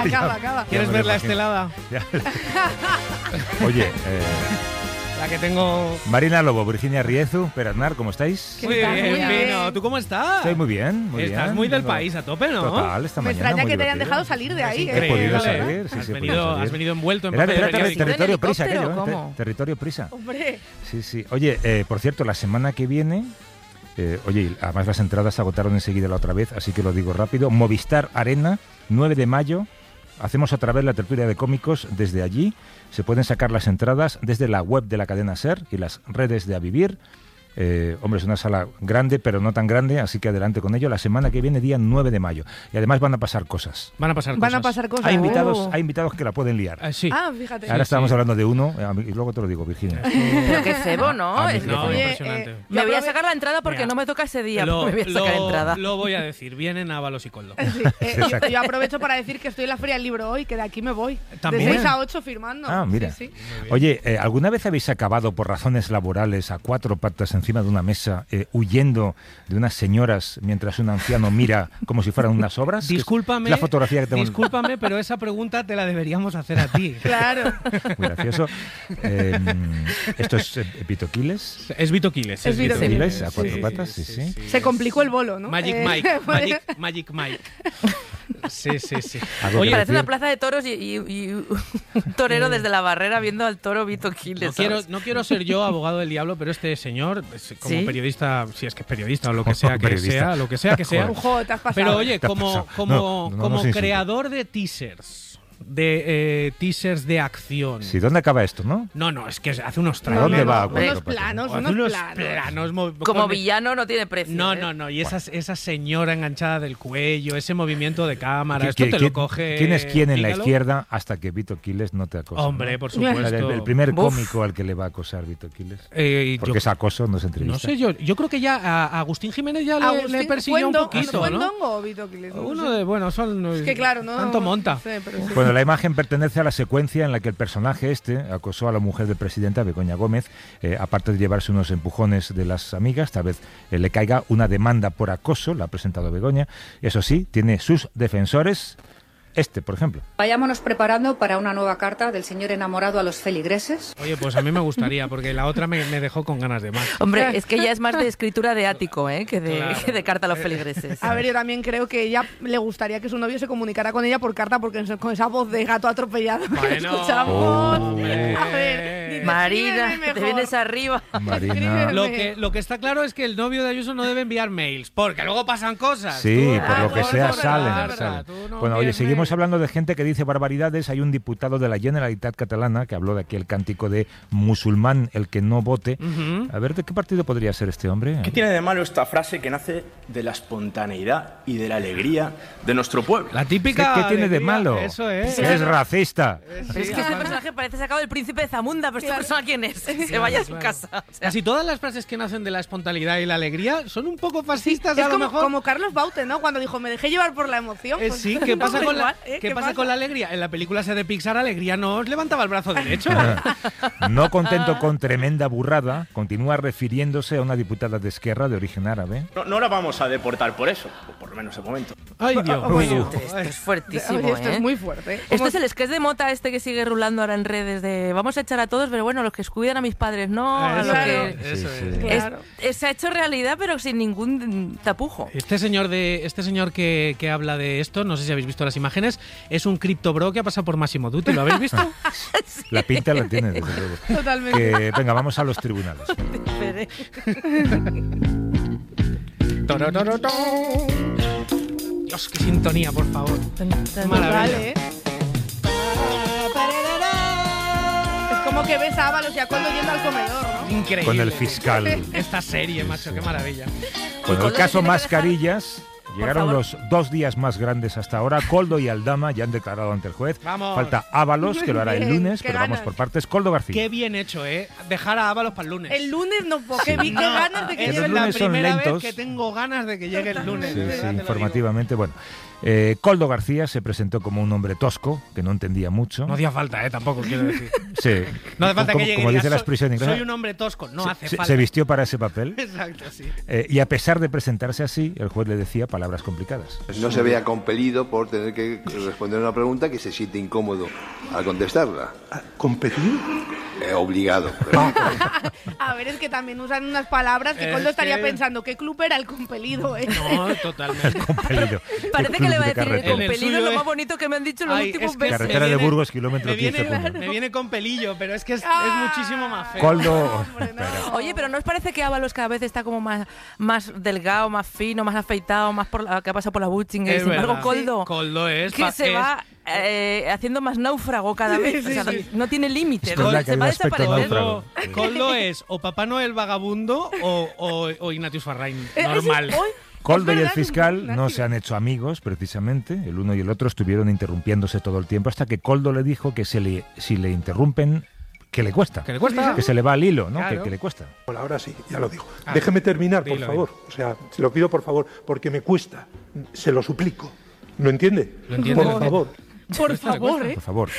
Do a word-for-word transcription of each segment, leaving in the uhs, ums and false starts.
Acaba, acaba. ¿Quieres ver la estelada? Oye, eh... la que tengo... Marina Lobo, Virginia Riezu, Perasnar, ¿cómo estáis? Muy bien, Pino. ¿Tú cómo estás? Estoy muy bien, muy Estás bien. muy del país a tope, ¿no? Total, esta Me mañana. extraña muy que te hayan divertido. dejado salir de ahí. He podido salir, has, sí, sí, he venido, podido salir. has venido envuelto en Era, papel era ter- periódico. territorio prisa helicóptero aquello, o ¿eh? cómo? Te- Territorio prisa. Hombre. Sí, sí. Oye, eh, por cierto, la semana que viene... Eh, oye, además las entradas se agotaron enseguida la otra vez, así que lo digo rápido. Movistar Arena, nueve de mayo. Hacemos otra vez la tertulia de cómicos desde allí. Se pueden sacar las entradas desde la web de la cadena SER y las redes de A Vivir. Eh, hombre, es una sala grande, pero no tan grande, así que adelante con ello. La semana que viene, día nueve de mayo. Y además van a pasar cosas. Van a pasar Van cosas. a pasar cosas. Hay invitados, Oh. hay invitados que la pueden liar. Eh, sí. Ah, fíjate. Ahora sí, estábamos sí. hablando de uno, eh, a mí- y luego te lo digo, Virginia. Pero qué cebo, ¿no? A mí Es sí que- No, Oye, impresionante. eh, me voy a aprove- sacar la entrada porque Mira, no me toca ese día. Lo, me voy a sacar lo- entrada. lo voy a decir. Vienen Ábalos y Coldo. Sí, eh, Exacto. yo, yo aprovecho para decir que estoy en la Feria del Libro hoy, que de aquí me voy. ¿También? De seis a ocho firmando. Ah, mira. Sí, sí. Oye, eh, ¿alguna vez habéis acabado por razones laborales a cuatro patas encima de una mesa, eh, huyendo de unas señoras mientras un anciano mira como si fueran unas obras? Que es Discúlpame, la fotografía que tengo. discúlpame, pero esa pregunta te la deberíamos hacer a ti. Claro. Muy gracioso. Eh, ¿Esto es eh, Vitoquiles? Es Vito Quiles. Es Vito Quiles, Quiles, a cuatro sí, patas, sí, sí. Se complicó el bolo, ¿no? Magic Eh, Mike, pues- Magic, Magic Mike. Sí, sí, sí. Algo que Oye, Parece decir. una plaza de toros y, y- y un torero desde la barrera viendo al toro Vito Quiles. no quiero, ¿sabes? no quiero ser yo abogado del diablo, pero este señor, es como ¿Sí? periodista, si es que es periodista o lo que sea que Periodista. sea, lo que sea que sea. Ojo, te has pasado. Pero oye, Te has como, pasado. como, No, no, no como se insulte. creador de teasers, de eh, teasers de acción. Sí, ¿dónde acaba esto, no? No, no, es que hace unos ¿A trailers. dónde va? a Unos cuatro patas? planos, Hace unos unos planos. planos mo- Como con- villano no tiene precio. No, ¿eh? no, no. Y esa, esa señora enganchada del cuello, ese movimiento de cámara, ¿Qui- esto te qui- lo coge. ¿Quién es quién en la Pícalo. izquierda hasta que Vito Quiles no te acosa? Hombre, ¿no? por El, supuesto. el primer Buf. cómico al que le va a acosar Vito Quiles. Eh, Porque yo- es acoso, no es entrevista. no sé, yo, yo creo que ya a, a Agustín Jiménez ya le, Agustín, le persiguió un ¿fue en Don- poquito, ¿fue en ¿no? Dongo o Vito Quiles? No Uno sé. de, bueno, son. Es que claro, no. Tanto monta. no sé, pero sí. Bueno, la imagen pertenece a la secuencia en la que el personaje este acosó a la mujer del presidente, a Begoña Gómez, eh, aparte de llevarse unos empujones de las amigas, tal vez eh, le caiga una demanda por acoso, la ha presentado Begoña. Eso sí, tiene sus defensores. Este, por ejemplo. Vayámonos preparando para una nueva carta del señor enamorado a los feligreses. Oye, pues a mí me gustaría, porque la otra me, me dejó con ganas de más. Hombre, es que ya es más de escritura de ático, ¿eh? Que de, Claro. que de carta a los feligreses. A ver, yo también creo que ella le gustaría que su novio se comunicara con ella por carta, porque con esa voz de gato atropellado que Bueno, escuchamos. hombre. A ver, dice, Marina, escríbeme te mejor. vienes arriba. Marina. Escríbeme. Lo que, lo que está claro es que el novio de Ayuso no debe enviar mails, porque luego pasan cosas. Sí, Tú- por lo que Ah, sea, es verdad, salen. es verdad, salen. tú no Bueno, oye, envíes seguimos mails. hablando de gente que dice barbaridades. Hay un diputado de la Generalitat catalana que habló de aquel cántico de musulmán, el que no vote. Ujú. A ver, ¿de qué partido podría ser este hombre? ¿Qué tiene de malo esta frase que nace de la espontaneidad y de la alegría de nuestro pueblo? La típica. ¿Qué, qué tiene de alegría, malo? Eso es. Que es racista. Pero es que este personaje parece sacado del príncipe de Zamunda, pero esta persona quién es, se vaya a su Claro. casa. O sea, Casi todas las frases que nacen de la espontaneidad y la alegría son un poco fascistas, Es a lo como, mejor. como Carlos Baute, ¿no? Cuando dijo, me dejé llevar por la emoción. Eh, pues, sí, ¿qué no, pasa, con, igual, la, ¿eh? ¿qué ¿Qué pasa con la alegría? En la película esa de Pixar, Alegría no os levantaba el brazo derecho. No contento con tremenda burrada, continúa refiriéndose a una diputada de Esquerra de origen árabe. No, no la vamos a deportar por eso, o por lo menos de momento. Ay, Dios Bueno, mío. esto es fuertísimo, Oye, esto ¿eh? es muy fuerte. Esto Como- es el sketch de Mota este que sigue rulando ahora en redes de vamos a echar a todos, pero bueno, los que cuidan a mis padres no, a Eso los Claro. que... es, eso Sí, es. sí. Es- Claro. es- se ha hecho realidad pero sin ningún tapujo. Este señor de este señor que, que habla de esto, no sé si habéis visto las imágenes, es un criptobro que ha pasado por Massimo Dutti. ¿Lo habéis visto? La pinta la tiene, desde luego. Totalmente. Que, venga, vamos a los tribunales. Torororotó. Dios, qué sintonía, por favor. Maravilla. Vale, ¿eh? Es como que ves a Ábalos y a Coldo yendo al comedor, ¿no? Increíble. Con el fiscal. Esta serie, macho, qué maravilla. Bueno, el Coldo se caso tiene que Mascarillas. Llegaron favor. los dos días más grandes hasta ahora. Coldo y Aldama ya han declarado ante el juez. Vamos. Falta Ábalos, que lo hará el Bien, lunes, qué pero vamos ganas. por partes. Coldo García. Qué bien hecho, ¿eh? Dejar a Ábalos para el lunes. El lunes no, porque vi que ganas de que es Los llegue el la lunes son primera lentos. vez que tengo ganas de que llegue el lunes. Sí, de sí, verdad te lo digo. informativamente. Bueno, Eh, Koldo García se presentó como un hombre tosco, que no entendía mucho. No hacía falta, ¿eh? Tampoco quiero decir. Sí. No hace falta como, que llegue como y dice diga, la "Soy- expresión inglesa. Soy un hombre tosco. No hace se, falta. se vistió para ese papel. Exacto, sí. Eh, y a pesar de presentarse así, el juez le decía palabras complicadas. No se vea compelido por tener que responder una pregunta que se siente incómodo al contestarla. ¿Competido? Eh, obligado. A ver, es que también usan unas palabras que Es Koldo estaría que- pensando, ¿qué club era el compelido? Eh? No, totalmente. Compelido. Parece Club que le va a de decir carretera. con En el pelillo suyo lo es- más bonito que me han dicho en los Ay, últimos es que meses. Carretera me de viene- Burgos, kilómetro me viene, quince punto uno. me viene con pelillo, pero es que es, Ah. es muchísimo más feo. Koldo. Hombre, no. Oye, pero ¿no os parece que Ábalos cada vez está como más, más delgado, más fino, más afeitado, más por la, que ha pasado por la butching? Es Sin embargo, verdad. Koldo, Koldo es... que pa- se es- va eh, haciendo más náufrago cada vez. Sí, o sea, sí. no tiene límite. Es ¿no? verdad que Se hay va un a aspecto desaparecer. náufrago. Koldo, Koldo es o Papá Noel vagabundo o, o, o Ignatius Farrain Eh, normal. ese- hoy- Koldo es y el verdad, fiscal Ignacio. no se han hecho amigos, precisamente. El uno y el otro estuvieron interrumpiéndose todo el tiempo hasta que Koldo le dijo que se le, si le interrumpen, que le cuesta. Que le cuesta. Que se le va al hilo, ¿no? Claro. Que, que le cuesta. Bueno, ahora sí, ya lo digo. Ah, Déjeme terminar, por dilo, favor. O sea, se lo pido por favor, porque me cuesta. Se lo suplico. ¿Lo entiende? Lo entiendo, Por lo favor. Por Cuesta, favor, cuesta. ¿eh? Por favor.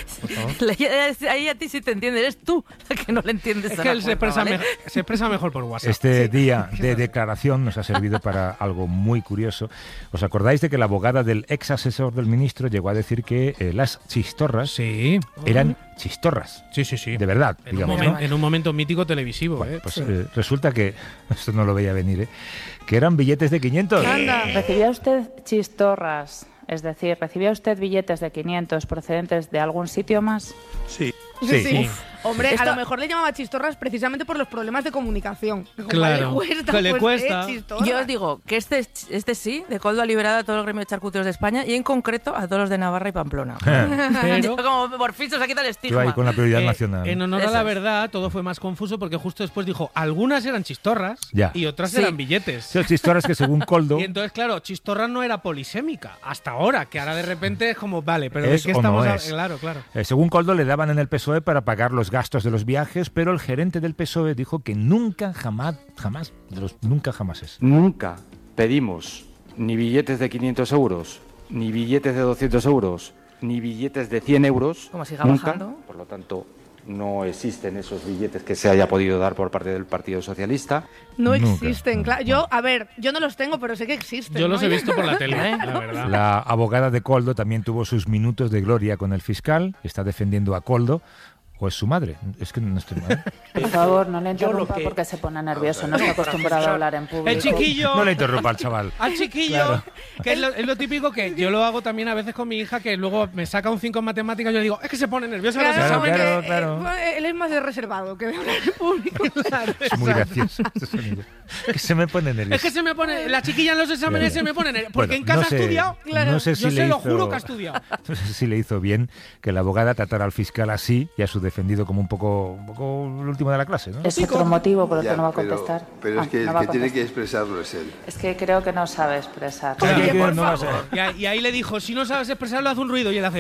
Le- Ahí a ti sí te entiende, eres tú la que no le entiendes Es a que la él se jueza, expresa, ¿vale? me- se expresa mejor por WhatsApp. Este día de declaración nos ha servido para algo muy curioso. ¿Os acordáis de que la abogada del ex asesor del ministro llegó a decir que eh, las chistorras Sí. eran chistorras? Sí, sí, sí. De verdad, En un, digamos, momen- ¿no? en un momento mítico televisivo, Bueno, ¿eh? pues eh, resulta que, esto no lo veía venir, ¿eh? que eran billetes de quinientos. Anda. ¿Recibía usted chistorras? Es decir, ¿recibía usted billetes de quinientos procedentes de algún sitio más? Sí. Sí. Sí. Hombre, Esto- a lo mejor le llamaba chistorras precisamente por los problemas de comunicación. Como Claro, le cuesta, que le pues, cuesta. eh, chistorras. Yo os digo que este, este sí, de Koldo ha liberado a todo el gremio de charcuteros de España y en concreto a todos los de Navarra y Pamplona. Pero Yo como por fin se os ha quitado el Tú estigma. ahí con la prioridad eh, nacional. en honor Eso a la es. verdad, todo fue más confuso porque justo después dijo, algunas eran chistorras Ya. y otras Sí. eran billetes. Sí, chistorras que según Koldo Y entonces, claro, chistorra no era polisémica hasta ahora, que ahora de repente es como, vale, pero Es ¿de qué o no estamos es. hab- Claro, claro. Eh, según Koldo, le daban en el P S O E para pagar los gastos de los viajes, pero el gerente del P S O E dijo que nunca, jamás, jamás, de los nunca jamás es. Nunca pedimos ni billetes de quinientos euros, ni billetes de doscientos euros, ni billetes de cien euros. Como siga nunca. bajando. Por lo tanto, no existen esos billetes que se haya podido dar por parte del Partido Socialista. No Nunca, existen, nunca, claro. Yo, a ver, yo no los tengo, pero sé que existen. Yo ¿no? los he visto por la tele, la verdad. La abogada de Koldo también tuvo sus minutos de gloria con el fiscal, está defendiendo a Koldo, o es su madre, es que no estoy mal. Por favor, no le Yo lo interrumpa que- porque se pone nervioso, no está acostumbrado a hablar en público. El chiquillo. No le interrumpa al chaval. Al chiquillo, que es lo, es lo típico que yo lo hago también a veces con mi hija, que luego me saca un cinco en matemáticas y yo digo, es que se pone nerviosa en los Claro, Claro, exámenes. claro, eh, claro. eh, él es más de reservado que de hablar en público. Es muy gracioso este sonido. Que se me pone nervioso. Es que se me pone, la chiquilla en los exámenes Claro. se me pone nerviosa. Porque Bueno, en casa no ha sé- estudiado. no sé si yo le se lo hizo- juro que ha estudiado. No sé si le hizo bien que la abogada tratara al fiscal así y a su defendido como un poco, un poco el último de la clase, ¿no? Es otro motivo por el Ya, que no va a pero- contestar. Pero, Ah, es que no el va a que tiene que contestar. expresarlo es él. Es que creo que no sabe expresar. Oye, Oye, que por no va a favor. ser. Y, ahí- y ahí le dijo, si no sabes expresarlo, haz un ruido. Y él hace...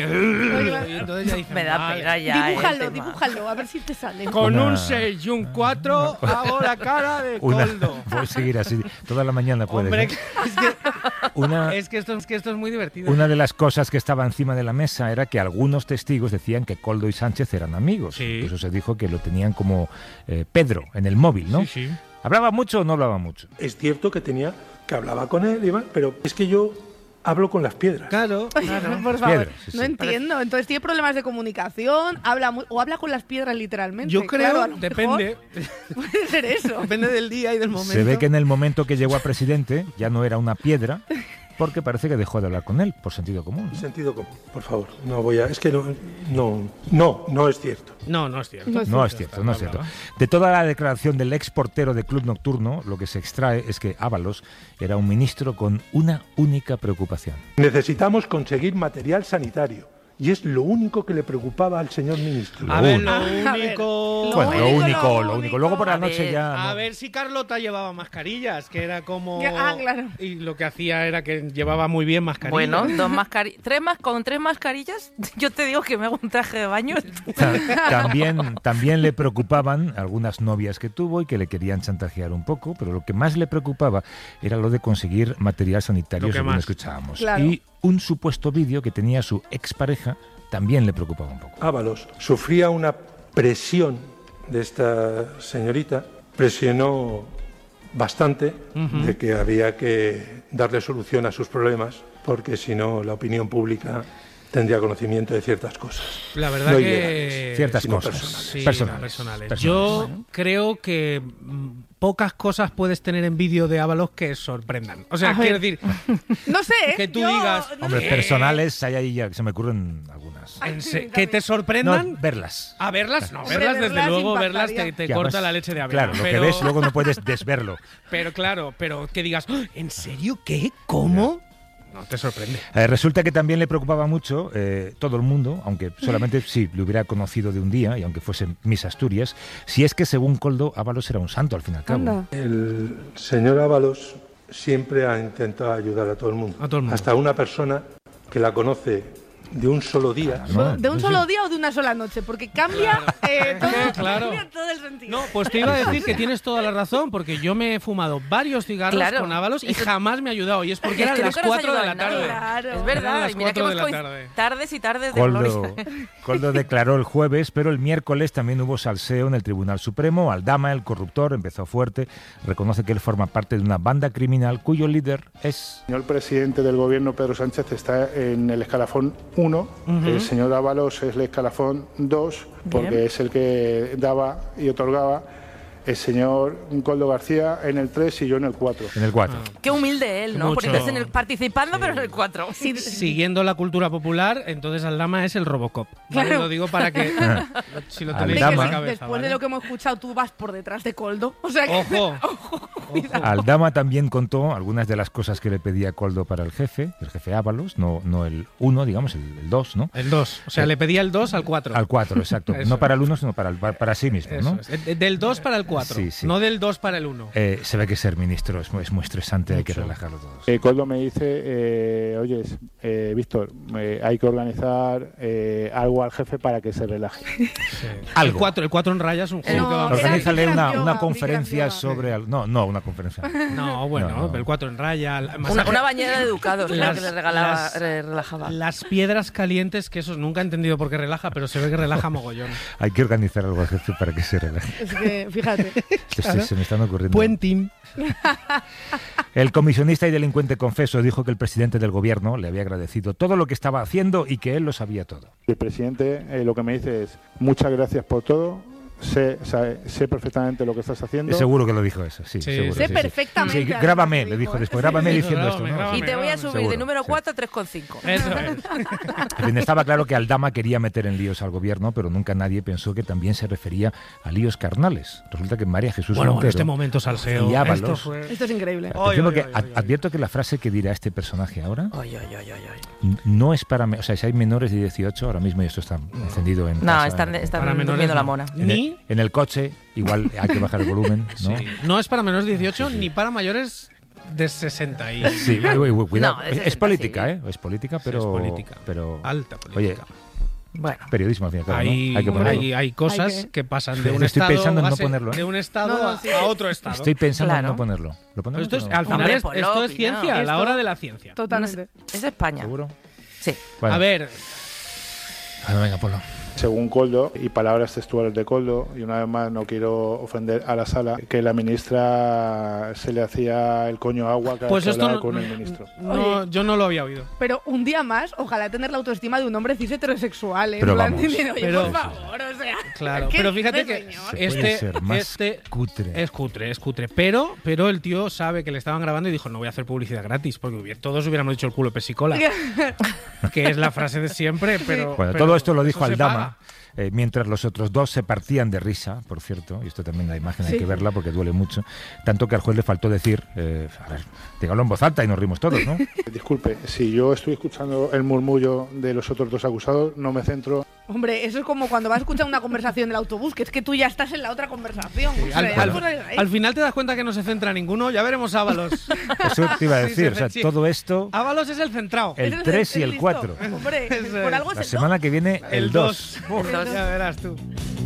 Y entonces ya dice, Me da vale. pena ya. Dibújalo, el tema. dibújalo, a ver si te sale. Con Una- un seis y un cuatro hago la cara de Una, Koldo. voy a seguir así toda la mañana puedes. Hombre, ¿no? que- es, que, Una, es, que esto, es que esto es muy divertido. una de las cosas que estaba encima de la mesa era que algunos testigos decían que Koldo y Sánchez eran amigos. Sí. Incluso se dijo que lo tenían como eh, Pedro en el móvil, ¿no? Sí, sí. ¿Hablaba mucho o no hablaba mucho? Es cierto que tenía, que hablaba con él, Iván, pero es que yo hablo con las piedras. Claro, claro. Por favor, Piedras, sí, no sí. entiendo. Entonces tiene problemas de comunicación, habla muy- o habla con las piedras literalmente. Yo creo, Claro, a lo depende. mejor Puede ser eso. Depende del día y del momento. Se ve que en el momento que llegó a presidente ya no era una piedra, porque parece que dejó de hablar con él, por sentido común, ¿no? Sentido común, por favor. No voy a. Es que no. No, no, no es cierto. No, no es cierto. No es No es cierto, no es cierto. De toda la declaración del ex portero de Club Nocturno, lo que se extrae es que Ábalos era un ministro con una única preocupación. Necesitamos conseguir material sanitario. Y es lo único que le preocupaba al señor ministro. A ver, lo A ver, único... lo Bueno, lo único, único, lo lo único. único. Luego por la A noche ver, ya... A no. ver si Carlota llevaba mascarillas, que era como... Que- ah, claro. Y lo que hacía era que llevaba muy bien mascarillas. Bueno, dos mascari- tres más con tres mascarillas, yo te digo que me hago un traje de baño. Ta- También, también le preocupaban algunas novias que tuvo y que le querían chantajear un poco, pero lo que más le preocupaba era lo de conseguir material sanitario, Lo que según más. escuchábamos. Claro. Y un supuesto vídeo que tenía su expareja también le preocupaba un poco. Ábalos sufría una presión de esta señorita, presionó bastante uh-huh. de que había que darle solución a sus problemas, porque si no la opinión pública tendría conocimiento de ciertas cosas. La verdad no que... ideas, ciertas cosas. Personales. Sí, personales. personales. personales. Yo bueno. creo que pocas cosas puedes tener en vídeo de Ábalos que sorprendan. O sea, A quiero ver. decir... No sé, que tú yo, digas... No Hombre, sé. personales, hay ahí ya, se me ocurren algunas. En se- ¿Que te sorprendan? No, verlas. A verlas, no. Hombre, Verlas, desde verlas luego, verlas impactaría. te, te Y corta además, la leche de avena. Claro, lo pero, que ves luego no puedes desverlo. Pero claro, pero que digas, "¿Oh, ¿en serio qué? ¿Cómo? No te sorprende. Eh, resulta que también le preocupaba mucho eh, todo el mundo, aunque solamente sí le hubiera conocido de un día, y aunque fuese Miss Asturias, si es que según Koldo, Ábalos era un santo al fin y al cabo. Anda. El señor Ábalos siempre ha intentado ayudar a todo el mundo. A todo el mundo. Hasta una persona que la conoce de un solo día. No, ¿De un no solo sé. día o de una sola noche? Porque cambia eh, todo, Claro. cambia todo el sentido. No, pues te iba a decir que tienes toda la razón, porque yo me he fumado varios cigarros Claro. con Ábalos y Eso- jamás me ha ayudado. Y es porque Es eran que las nunca nos cuatro de ayuda la en nada. tarde. Claro. Es Eran verdad, las y mira que cuatro hemos de la coincidido tarde. tardes y tardes de Koldo, gloria. Koldo declaró el jueves, pero el miércoles también hubo salseo en el Tribunal Supremo. Aldama, el corruptor, empezó fuerte. Reconoce que él forma parte de una banda criminal cuyo líder es... El señor presidente del gobierno, Pedro Sánchez, está en el escalafón uno. Ujú. El señor Ábalos es el escalafón dos, porque Bien. es el que daba y otorgaba. El señor Koldo García en el tres y yo en el cuatro. En el cuatro. Qué humilde él, ¿no? Mucho. Porque estás en el, participando, pero en el cuatro. Sí, Siguiendo la cultura popular, entonces Aldama es el Robocop. ¿vale? Claro. Lo digo para que si lo tenéis Aldama. en la cabeza. Después ¿vale? de lo que hemos escuchado, tú vas por detrás de Koldo. O sea que... Ojo. Aldama también contó algunas de las cosas que le pedía Koldo para el jefe, el jefe Ábalos, no, no el uno, digamos, el, el dos, ¿no? El dos. O sea, Eh, le pedía el dos al cuatro. Al cuatro, exacto. Eso No es. para el uno, sino para, el, para sí mismo, Eso ¿no? es. Eh, Del dos para el cuatro. Sí, sí. No del dos para el uno. Eh, se ve que ser ministro es, muy- es muy estresante, hay que Mucho. relajarlo todos. Eh, Koldo me dice, eh, oye, eh, Víctor, eh, hay que organizar eh, algo al jefe para que se relaje. Sí. Algo. El cuatro, el cuatro en raya es un juego No, que va a Organiza- Organízale Bikram una, yoga, una Bikram conferencia yoga. sobre... al- No, no, una conferencia. No, bueno, No, no. el cuatro en raya. el Una, masaje- una bañera de educados la Las- que le regalaba, las- le relajaba. Las piedras calientes, que esos nunca he entendido por qué relaja, pero se ve que relaja mogollón. Hay que organizar algo al jefe para que se relaje. Es que, fíjate. Sí, sí, se me están ocurriendo. Buen team. El comisionista y delincuente confeso dijo que el presidente del gobierno le había agradecido todo lo que estaba haciendo y que él lo sabía todo. El presidente eh, lo que me dice es, muchas gracias por todo, sé, sé, sé perfectamente lo que estás haciendo. Seguro que lo dijo eso, sí. Sí, seguro, Sé sí, sí. perfectamente, Sí, además, grábame, que le dijo dijo, después, ¿eh? grábame Sí, diciendo grábame, esto, ¿no? grábame. Y te voy a subir de Seguro, número sí. cuatro a tres coma cinco. Eso es. En fin, estaba claro que Aldama quería meter en líos al gobierno, pero nunca nadie pensó que también se refería a líos carnales. Resulta que María Jesús Bueno, en Montero este momento salseo. y Ábalos... Esto fue... Esto es increíble. Atención, Oy, oy, porque oy, oy, ad- oy. advierto que la frase que dirá este personaje ahora Ay, ay, ay, ay, ay. n- no es para... me- O sea, si hay menores de dieciocho, ahora mismo esto está encendido en No, casa, están, en- están Para menores durmiendo la no. mona. en, Ni... el, en el coche, igual hay que bajar el volumen, ¿no? Sí. No es para menores de dieciocho ni para mayores de sesenta y... Sí, uy, uy, cuidado. No, es, es es sesenta, política, sí. ¿eh? Es política, Sí, pero... es política. pero Alta Oye, política. Bueno. periodismo al fin y al cabo, ¿no? Hay, Hay que ponerlo. hay, hay cosas Hay que- que pasan de un Estoy estado, pensando en no base- ponerlo, ¿eh? de un estado No, no, a, sí. a otro estado. Estoy pensando Claro. en no ponerlo. ¿Lo Pero ponemos esto es, o no? al final Hombre, es- ponlo, esto es Pina. ciencia, a la Esto- hora de la ciencia. Totalmente. Es España. ¿Seguro? Sí. Bueno, A ver, bueno, venga, ponlo. Según Koldo, y palabras textuales de Koldo, y una vez más no quiero ofender a la sala, que la ministra se le hacía el coño agua cada pues vez que esto hablaba no, con no- el ministro. no- yo no lo había oído. Pero un día más, ojalá tener la autoestima de un hombre cis heterosexual. ¿eh? Pero En plan, vamos. diciendo, oye, Pero- por favor, o sea. Claro, ¿qué pero fíjate dice, que señor? Se puede este, ser más este cutre. es cutre, es cutre. Pero, pero el tío sabe que le estaban grabando y dijo, no voy a hacer publicidad gratis, porque hubiera- todos hubiéramos dicho el culo pesicola, que es la frase de siempre, pero... Bueno, pero todo esto lo dijo eso se Aldama, paga. eh, mientras los otros dos se partían de risa, por cierto, y esto también la imagen hay Sí. que verla porque duele mucho, tanto que al juez le faltó decir, eh, a ver, dígalo en voz alta y nos rimos todos, ¿no? Disculpe, si yo estoy escuchando el murmullo de los otros dos acusados, no me centro. Hombre, eso es como cuando vas a escuchar una conversación del autobús, que es que tú ya estás en la otra conversación. O sea, Al, ya al- pones ahí. al final te das cuenta que no se centra ninguno, ya veremos Ábalos. Eso te iba a Sí, decir, sí, o sea, sí. todo esto, Ábalos es el centrado. el Ese es tres y el listo. cuatro. Hombre, Eso por es. algo es La el semana que viene, el dos. dos. Ya verás tú.